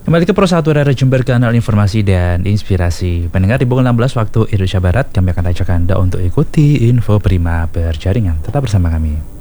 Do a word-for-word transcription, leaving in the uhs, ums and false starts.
Kembali ke Pro satu Radio Jember, kanal informasi dan inspirasi. Pendengar, di pukul enam belas waktu Indonesia Barat, kami akan ajak Anda untuk ikuti info prima berjaringan. Tetap bersama kami.